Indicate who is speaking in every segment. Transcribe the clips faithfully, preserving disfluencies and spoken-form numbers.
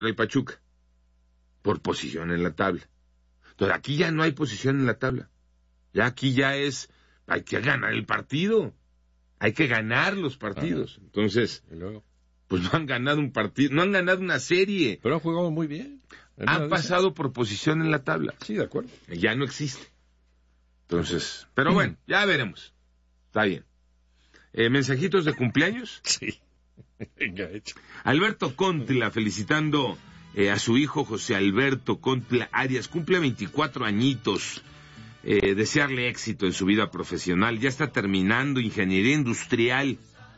Speaker 1: el Pachuca, por posición en la tabla. Entonces aquí ya no hay posición en la tabla. Ya aquí ya es, hay que ganar el partido. Hay que ganar los partidos. Ajá. Entonces, pues no han ganado un partido, no han ganado una serie.
Speaker 2: Pero han jugado muy bien.
Speaker 1: Han pasado por posición en la tabla.
Speaker 2: Sí, de acuerdo.
Speaker 1: Ya no existe. Entonces, pero bueno, ya veremos. Está bien. Eh, ¿Mensajitos de cumpleaños?
Speaker 2: Sí. Venga, hecho.
Speaker 1: Alberto Contla, felicitando eh, a su hijo José Alberto Contla Arias. Cumple veinticuatro añitos. Eh, desearle éxito en su vida profesional. Ya está terminando ingeniería industrial.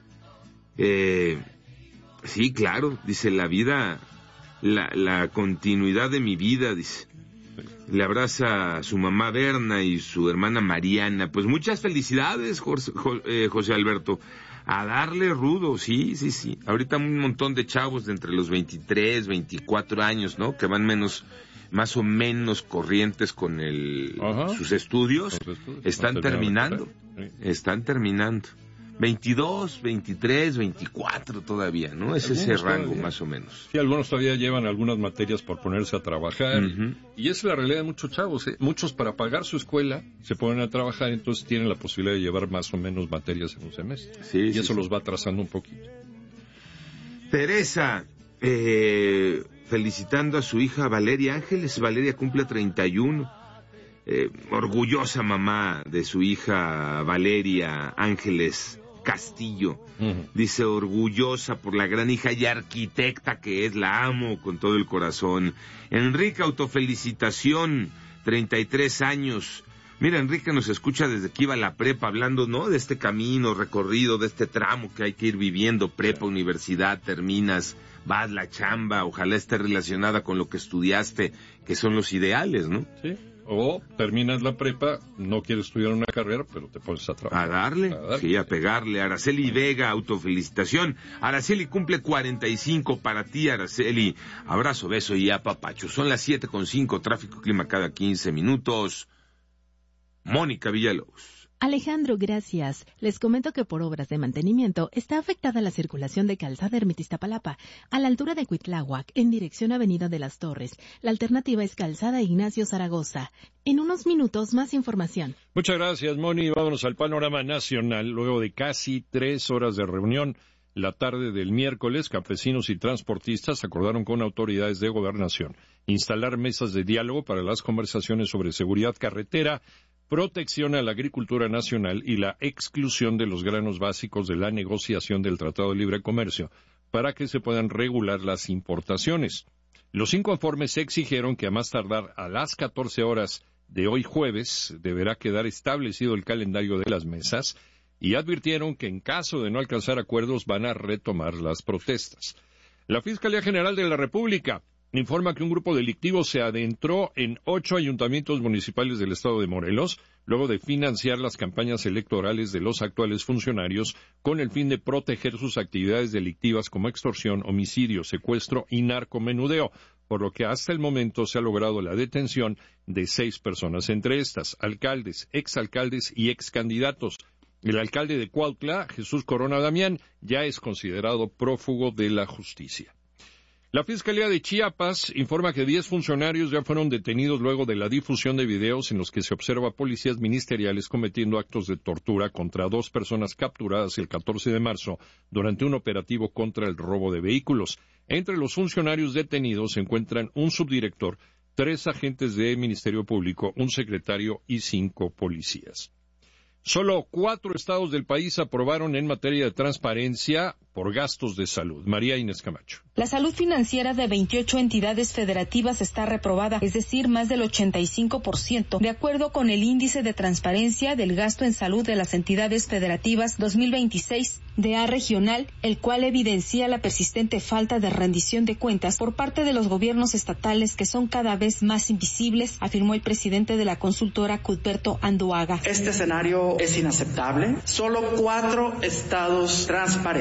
Speaker 1: Eh, sí, claro, dice, la vida, la, la continuidad de mi vida, dice. Le abraza a su mamá Berna y su hermana Mariana. Pues muchas felicidades, José, eh, José Alberto. A darle rudo, sí, sí, sí. Ahorita un montón de chavos de entre los veintitrés, veinticuatro años, ¿no? Que van menos... más o menos corrientes con el Ajá. sus estudios, sus estudios. Están terminando, sí. están terminando. veintidós, veintitrés, veinticuatro todavía, ¿no? Es ese rango todavía. Más o menos.
Speaker 2: Sí, algunos todavía llevan algunas materias por ponerse a trabajar. Uh-huh. Y esa es la realidad de muchos chavos, ¿eh? Muchos para pagar su escuela se ponen a trabajar, entonces tienen la posibilidad de llevar más o menos materias en un semestre. Sí, y sí, eso sí. los va atrasando un poquito.
Speaker 1: Teresa, eh... felicitando a su hija Valeria Ángeles. Valeria cumple treinta y uno. Eh, orgullosa mamá de su hija Valeria Ángeles Castillo. Uh-huh. Dice, orgullosa por la gran hija y arquitecta que es, la amo con todo el corazón. Enrique, autofelicitación, treinta y tres años. Mira, Enrique nos escucha desde que iba a la prepa, hablando, ¿no?, de este camino recorrido, de este tramo que hay que ir viviendo, prepa, universidad, terminas, vas la chamba, ojalá esté relacionada con lo que estudiaste, que son los ideales, ¿no?
Speaker 2: Sí, o terminas la prepa, no quieres estudiar una carrera, pero te pones a trabajar.
Speaker 1: A darle, a darle. Sí, a pegarle. Araceli Vega, autofelicitación. Araceli cumple cuarenta y cinco, para ti, Araceli. Abrazo, beso y apapacho. Son las siete con cinco, tráfico clima cada quince minutos. Mónica Villalobos.
Speaker 3: Alejandro, gracias. Les comento que por obras de mantenimiento está afectada la circulación de Calzada Ermita-Iztapalapa, a la altura de Cuitláhuac, en dirección Avenida de las Torres. La alternativa es Calzada Ignacio Zaragoza. En unos minutos, más información.
Speaker 2: Muchas gracias, Moni. Vámonos al panorama nacional. Luego de casi tres horas de reunión, la tarde del miércoles, campesinos y transportistas acordaron con autoridades de gobernación instalar mesas de diálogo para las conversaciones sobre seguridad carretera, protección a la agricultura nacional y la exclusión de los granos básicos de la negociación del Tratado de Libre Comercio para que se puedan regular las importaciones. Los cinco informes exigieron que a más tardar a las catorce horas de hoy jueves deberá quedar establecido el calendario de las mesas y advirtieron que en caso de no alcanzar acuerdos van a retomar las protestas. La Fiscalía General de la República informa que un grupo delictivo se adentró en ocho ayuntamientos municipales del estado de Morelos, luego de financiar las campañas electorales de los actuales funcionarios con el fin de proteger sus actividades delictivas como extorsión, homicidio, secuestro y narcomenudeo, por lo que hasta el momento se ha logrado la detención de seis personas, entre estas alcaldes, exalcaldes y excandidatos. El alcalde de Cuautla, Jesús Corona Damián, ya es considerado prófugo de la justicia. La Fiscalía de Chiapas informa que diez funcionarios ya fueron detenidos luego de la difusión de videos en los que se observa a policías ministeriales cometiendo actos de tortura contra dos personas capturadas el catorce de marzo durante un operativo contra el robo de vehículos. Entre los funcionarios detenidos se encuentran un subdirector, tres agentes de Ministerio Público, un secretario y cinco policías. Solo cuatro estados del país aprobaron en materia de transparencia por gastos de salud. María Inés Camacho.
Speaker 4: La salud financiera de veintiocho entidades federativas está reprobada, es decir, más del ochenta y cinco por ciento, de acuerdo con el índice de transparencia del gasto en salud de las entidades federativas dos mil veintiséis de A regional, el cual evidencia la persistente falta de rendición de cuentas por parte de los gobiernos estatales que son cada vez más invisibles, afirmó el presidente de la consultora Cuthberto Anduaga.
Speaker 5: Este escenario es inaceptable. Solo cuatro estados transparentes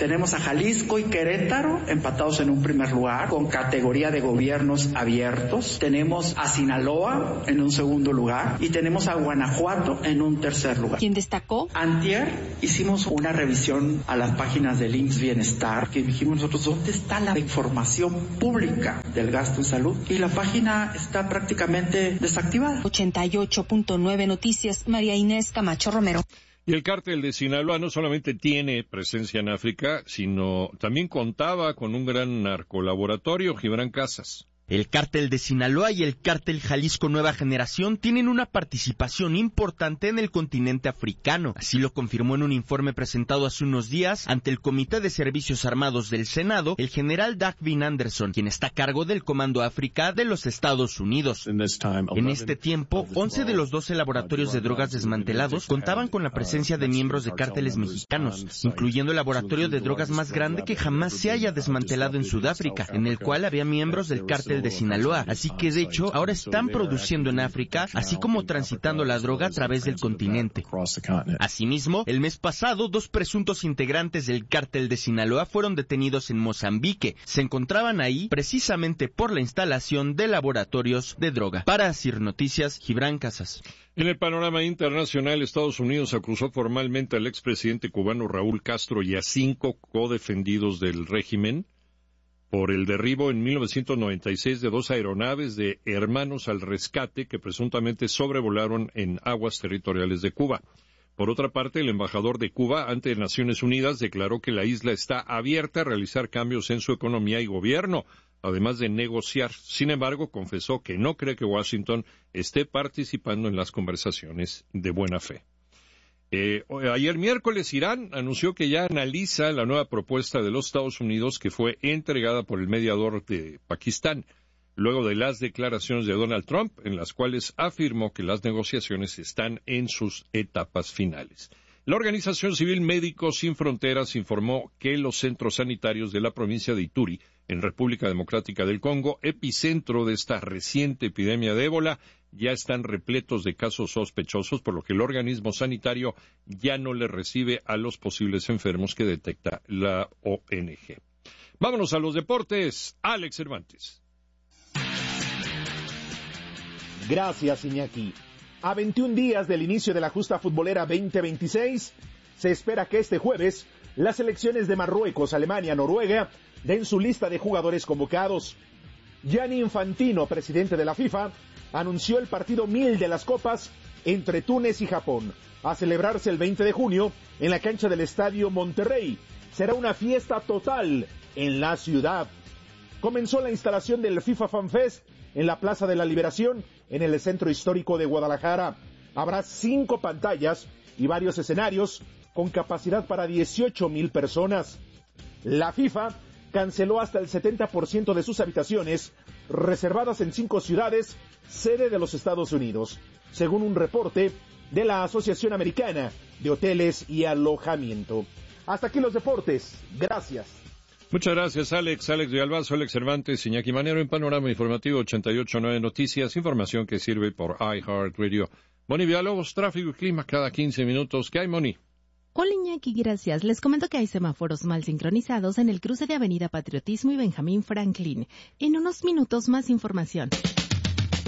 Speaker 5: Tenemos a Jalisco y Querétaro empatados en un primer lugar con categoría de gobiernos abiertos. Tenemos a Sinaloa en un segundo lugar y tenemos a Guanajuato en un tercer lugar.
Speaker 4: ¿Quién destacó?
Speaker 5: Antier hicimos una revisión a las páginas del I M S S Bienestar, que dijimos nosotros, ¿dónde está la información pública del gasto en salud? Y la página está prácticamente desactivada.
Speaker 4: ochenta y ocho punto nueve Noticias, María Inés Camacho Romero.
Speaker 2: Y el cártel de Sinaloa no solamente tiene presencia en África, sino también contaba con un gran narcolaboratorio, Gibran Casas.
Speaker 6: El cártel de Sinaloa y el cártel Jalisco Nueva Generación tienen una participación importante en el continente africano. Así lo confirmó en un informe presentado hace unos días ante el Comité de Servicios Armados del Senado, el general Dagvin Anderson, quien está a cargo del Comando África de los Estados Unidos. En este tiempo, once de los doce laboratorios de drogas desmantelados contaban con la presencia de miembros de cárteles mexicanos, incluyendo el laboratorio de drogas más grande que jamás se haya desmantelado en Sudáfrica, en el cual había miembros del cártel de Sinaloa, así que de hecho ahora están produciendo en África, así como transitando la droga a través del continente. Asimismo, el mes pasado, dos presuntos integrantes del cártel de Sinaloa fueron detenidos en Mozambique. Se encontraban ahí precisamente por la instalación de laboratorios de droga. Para Asir Noticias, Gibran Casas.
Speaker 2: En el panorama internacional, Estados Unidos acusó formalmente al expresidente cubano Raúl Castro y a cinco codefendidos del régimen por el derribo en mil novecientos noventa y seis de dos aeronaves de Hermanos al Rescate que presuntamente sobrevolaron en aguas territoriales de Cuba. Por otra parte, el embajador de Cuba ante Naciones Unidas declaró que la isla está abierta a realizar cambios en su economía y gobierno, además de negociar. Sin embargo, confesó que no cree que Washington esté participando en las conversaciones de buena fe. Eh, ayer miércoles Irán anunció que ya analiza la nueva propuesta de los Estados Unidos que fue entregada por el mediador de Pakistán, luego de las declaraciones de Donald Trump, en las cuales afirmó que las negociaciones están en sus etapas finales. La Organización Civil Médicos Sin Fronteras informó que los centros sanitarios de la provincia de Ituri, en República Democrática del Congo, epicentro de esta reciente epidemia de ébola, ya están repletos de casos sospechosos, por lo que el organismo sanitario ya no le recibe a los posibles enfermos que detecta la O N G. Vámonos a los deportes. Alex Cervantes.
Speaker 7: Gracias, Iñaki. A veintiún días del inicio de la justa futbolera veinte veintiséis, se espera que este jueves las selecciones de Marruecos, Alemania, Noruega den su lista de jugadores convocados. Gianni Infantino, presidente de la FIFA, anunció el partido mil de las copas entre Túnez y Japón, a celebrarse el veinte de junio en la cancha del Estadio Monterrey. Será una fiesta total en la ciudad. Comenzó la instalación del FIFA Fan Fest en la Plaza de la Liberación, en el centro histórico de Guadalajara. Habrá cinco pantallas y varios escenarios con capacidad para dieciocho mil personas. La FIFA canceló hasta el setenta por ciento de sus habitaciones, reservadas en cinco ciudades, sede de los Estados Unidos, según un reporte de la Asociación Americana de Hoteles y Alojamiento. Hasta aquí los deportes. Gracias.
Speaker 2: Muchas gracias, Alex. Alex de Albazo, Alex Cervantes, Iñaki Manero en Panorama Informativo ochenta y ocho punto nueve Noticias, información que sirve por iHeartRadio. Moni Villalobos, tráfico y clima cada quince minutos. ¿Qué hay, Moni?
Speaker 3: Hola, Iñaki, gracias. Les comento que hay semáforos mal sincronizados en el cruce de Avenida Patriotismo y Benjamín Franklin. En unos minutos más información.